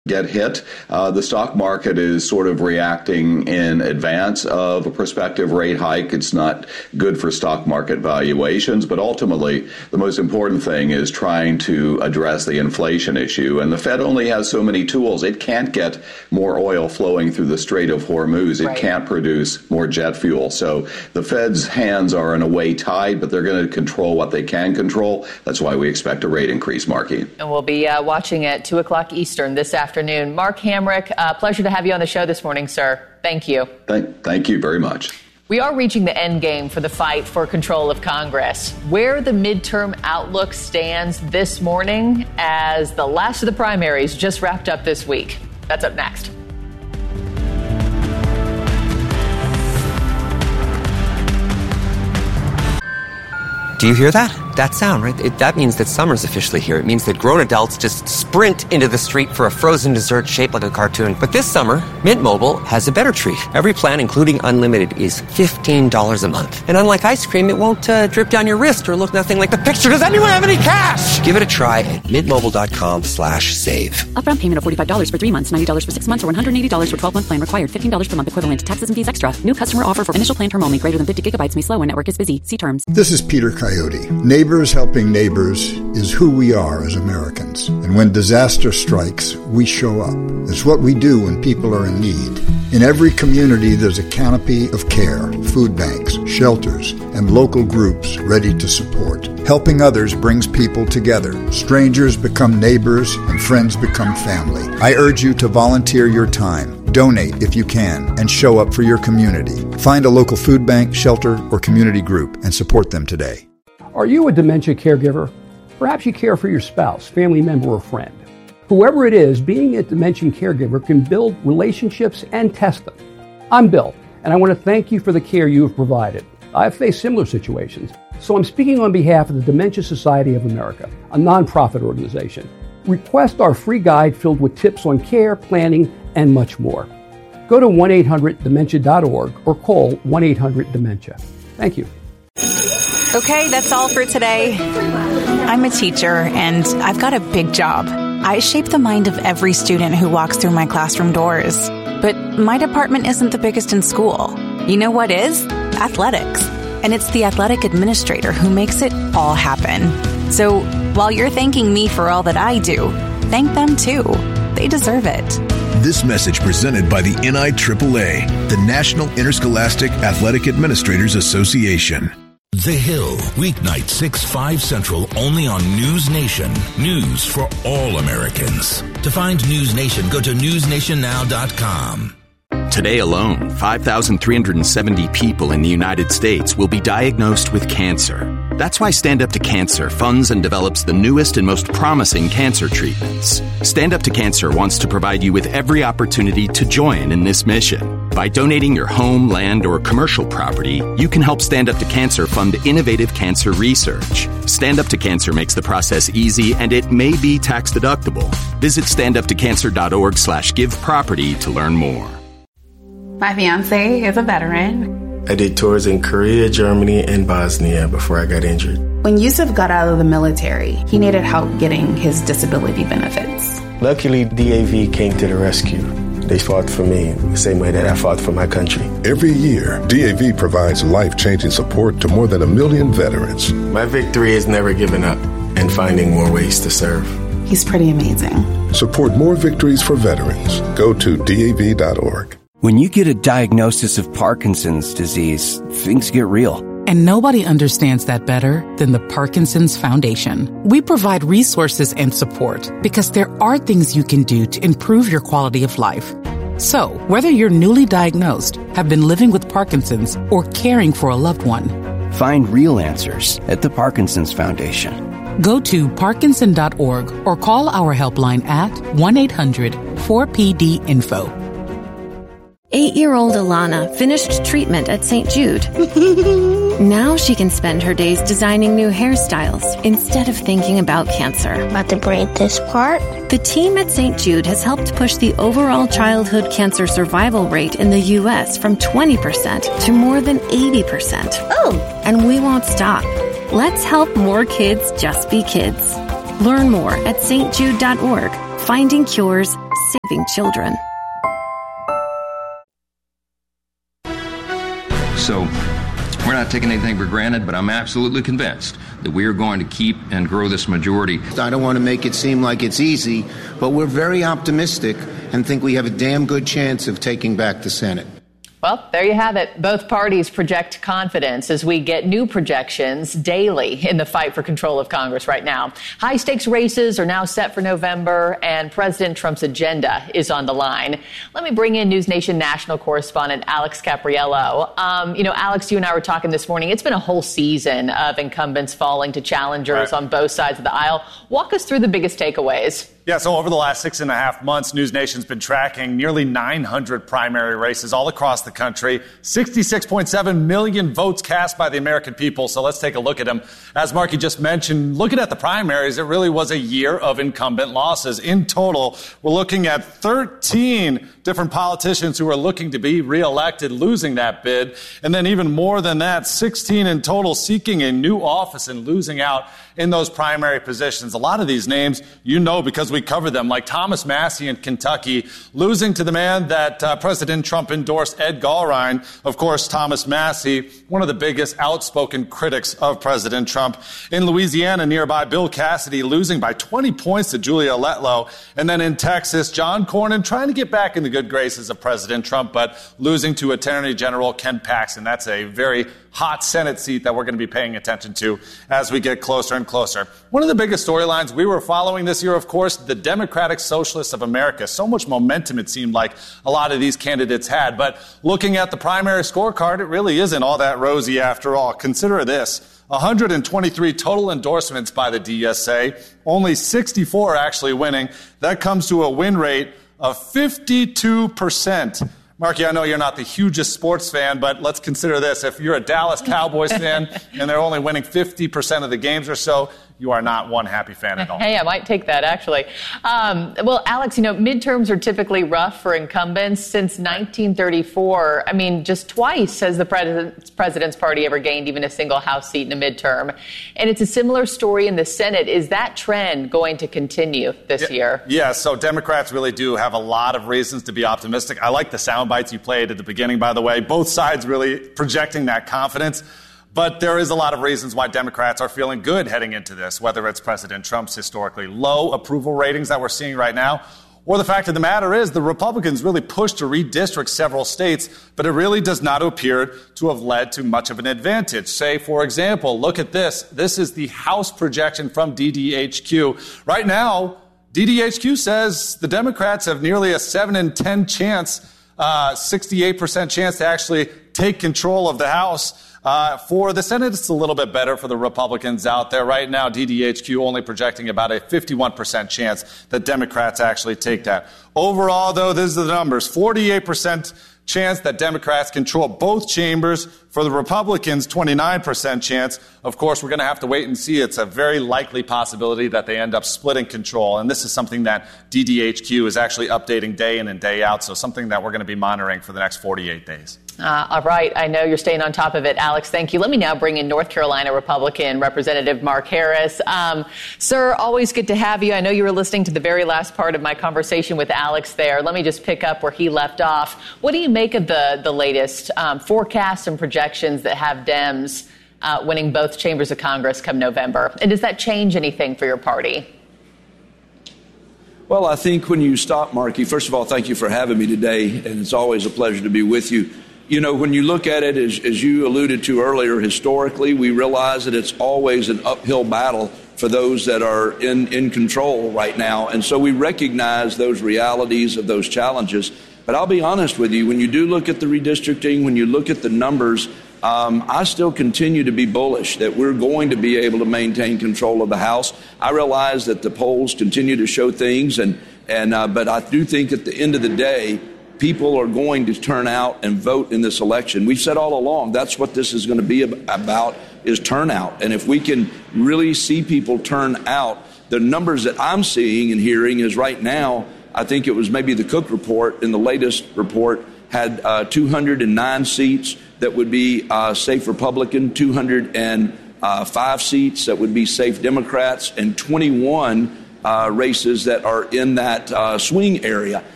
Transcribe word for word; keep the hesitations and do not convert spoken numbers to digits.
get hit. Uh, the stock market is sort of reacting in advance of a prospective rate hike. It's not good for stock market valuations, but ultimately the most important thing is trying to address the inflation issue. And the Fed only has so many tools. It can't get more oil flowing through the Strait of Hormuz. It right. can't produce more jet fuel. So the Fed's hands are in a way tied, but they're going to control what they can control. That's why we expect a rate increase, Marky. And we'll be uh, watching at two o'clock Eastern this afternoon. Afternoon. Mark Hamrick, uh, pleasure to have you on the show this morning, sir. Thank you. Thank, thank you very much. We are reaching the end game for the fight for control of Congress. Where the midterm outlook stands this morning as the last of the primaries just wrapped up this week. That's up next. Do you hear that? That sound, right? It, that means that summer's officially here. It means that grown adults just sprint into the street for a frozen dessert shaped like a cartoon. But this summer, Mint Mobile has a better treat. Every plan, including unlimited, is fifteen dollars a month. And unlike ice cream, it won't uh, drip down your wrist or look nothing like the picture. Does anyone have any cash? Give it a try at mintmobile.com slash save. Upfront payment of forty-five dollars for three months, ninety dollars for six months, or one hundred eighty dollars for twelve-month plan required. fifteen dollars per month equivalent to taxes and fees extra. New customer offer for initial plan term only. Greater than fifty gigabytes may slow when network is busy. See terms. This is Peter Coyote. Neighbors helping neighbors is who we are as Americans. And when disaster strikes, we show up. It's what we do when people are in need. In every community, there's a canopy of care, food banks, shelters, and local groups ready to support. Helping others brings people together. Strangers become neighbors, and friends become family. I urge you to volunteer your time. Donate if you can, and show up for your community. Find a local food bank, shelter, or community group and support them today. Are you a dementia caregiver? Perhaps you care for your spouse, family member, or friend. Whoever it is, being a dementia caregiver can build relationships and test them. I'm Bill, and I want to thank you for the care you have provided. I've faced similar situations, so I'm speaking on behalf of the Dementia Society of America, a nonprofit organization. Request our free guide filled with tips on care, planning, and much more. Go to one eight hundred dementia dot org or call one eight hundred dementia. Thank you. Okay, that's all for today. I'm a teacher, and I've got a big job. I shape the mind of every student who walks through my classroom doors. But my department isn't the biggest in school. You know what is? Athletics. And it's the athletic administrator who makes it all happen. So while you're thanking me for all that I do, thank them too. They deserve it. This message presented by the N I triple A, the National Interscholastic Athletic Administrators Association. The Hill, weeknight six, five Central, only on News Nation. News for all Americans. To find News Nation, go to news nation now dot com. Today alone, five thousand three hundred seventy people in the United States will be diagnosed with cancer. That's why Stand Up to Cancer funds and develops the newest and most promising cancer treatments. Stand Up to Cancer wants to provide you with every opportunity to join in this mission. By donating your home, land, or commercial property, you can help Stand Up to Cancer fund innovative cancer research. Stand Up to Cancer makes the process easy, and it may be tax deductible. Visit stand up to cancer dot org slash give property to learn more. My fiance is a veteran. I did tours in Korea, Germany, and Bosnia before I got injured. When Yusuf got out of the military, he needed help getting his disability benefits. Luckily, D A V came to the rescue. They fought for me the same way that I fought for my country. Every year, D A V provides life-changing support to more than a million veterans. My victory is never giving up and finding more ways to serve. He's pretty amazing. Support more victories for veterans. Go to D A V dot org. When you get a diagnosis of Parkinson's disease, things get real. And nobody understands that better than the Parkinson's Foundation. We provide resources and support because there are things you can do to improve your quality of life. So, whether you're newly diagnosed, have been living with Parkinson's, or caring for a loved one, find real answers at the Parkinson's Foundation. Go to parkinson dot org or call our helpline at one eight hundred four P D info. Eight-year-old Alana finished treatment at Saint Jude. Now she can spend her days designing new hairstyles instead of thinking about cancer. About to braid this part? The team at Saint Jude has helped push the overall childhood cancer survival rate in the U S from twenty percent to more than eighty percent. Oh! And we won't stop. Let's help more kids just be kids. Learn more at st jude dot org. Finding cures, saving children. So, we're not taking anything for granted, but I'm absolutely convinced that we are going to keep and grow this majority. I don't want to make it seem like it's easy, but we're very optimistic and think we have a damn good chance of taking back the Senate. Well, there you have it. Both parties project confidence as we get new projections daily in the fight for control of Congress right now. High-stakes races are now set for November, and President Trump's agenda is on the line. Let me bring in News Nation national correspondent Alex Capriello. Um, you know, Alex, you and I were talking this morning. It's been a whole season of incumbents falling to challengers right on both sides of the aisle. Walk us through the biggest takeaways. Yeah, so over the last six and a half months, News Nation's been tracking nearly nine hundred primary races all across the country. sixty-six point seven million votes cast by the American people. So let's take a look at them. As Marky just mentioned, looking at the primaries, it really was a year of incumbent losses. In total, we're looking at thirteen different politicians who are looking to be reelected, losing that bid. And then even more than that, sixteen in total seeking a new office and losing out in those primary positions. A lot of these names, you know, because we cover them, like Thomas Massie in Kentucky, losing to the man that uh, President Trump endorsed, Ed Gallrein. Of course, Thomas Massie, one of the biggest outspoken critics of President Trump. In Louisiana, nearby, Bill Cassidy losing by twenty points to Julia Letlow. And then in Texas, John Cornyn trying to get back in the good graces of President Trump, but losing to Attorney General Ken Paxton. That's a very hot Senate seat that we're going to be paying attention to as we get closer and closer. One of the biggest storylines we were following this year, of course, the Democratic Socialists of America. So much momentum it seemed like a lot of these candidates had. But looking at the primary scorecard, it really isn't all that rosy after all. Consider this. one hundred twenty-three total endorsements by the D S A, only sixty-four actually winning. That comes to a win rate of fifty-two percent. Marky, I know you're not the hugest sports fan, but let's consider this. If you're a Dallas Cowboys fan and they're only winning fifty percent of the games or so, you are not one happy fan at all. Hey, I might take that, actually. Um, well, Alex, you know, midterms are typically rough for incumbents. Since nineteen thirty-four, I mean, just twice has the president's, president's party ever gained even a single House seat in a midterm. And it's a similar story in the Senate. Is that trend going to continue this yeah, year? Yeah, so Democrats really do have a lot of reasons to be optimistic. I like the sound bites you played at the beginning, by the way. Both sides really projecting that confidence. But there is a lot of reasons why Democrats are feeling good heading into this, whether it's President Trump's historically low approval ratings that we're seeing right now, or the fact of the matter is the Republicans really pushed to redistrict several states, but it really does not appear to have led to much of an advantage. Say, for example, look at this. This is the House projection from D D H Q. Right now, D D H Q says the Democrats have nearly a seven in ten chance, uh, sixty-eight percent chance to actually take control of the House. Uh, for the Senate, it's a little bit better for the Republicans out there. Right now, D D H Q only projecting about a fifty-one percent chance that Democrats actually take that. Overall, though, these are the numbers. forty-eight percent chance that Democrats control both chambers. For the Republicans, twenty-nine percent chance. Of course, we're going to have to wait and see. It's a very likely possibility that they end up splitting control. And this is something that D D H Q is actually updating day in and day out. So something that we're going to be monitoring for the next forty-eight days. Uh, all right. I know you're staying on top of it, Alex. Thank you. Let me now bring in North Carolina Republican Representative Mark Harris. Um, sir, always good to have you. I know you were listening to the very last part of my conversation with Alex there. Let me just pick up where he left off. What do you make of the, the latest um, forecasts and projections that have Dems uh, winning both chambers of Congress come November? And does that change anything for your party? Well, I think when you stop, Marky, first of all, thank you for having me today, and it's always a pleasure to be with you. You know, when you look at it, as, as you alluded to earlier, historically, we realize that it's always an uphill battle for those that are in, in control right now. And so we recognize those realities of those challenges. But I'll be honest with you, when you do look at the redistricting, when you look at the numbers, um, I still continue to be bullish that we're going to be able to maintain control of the House. I realize that the polls continue to show things, and, and uh, but I do think at the end of the day, people are going to turn out and vote in this election. We've said all along that's what this is going to be about, is turnout. And if we can really see people turn out, the numbers that I'm seeing and hearing is right now, I think it was maybe the Cook report in the latest report had uh, two hundred nine seats that would be uh, safe Republican, two hundred five seats that would be safe Democrats, and twenty-one uh, races that are in that uh, swing area.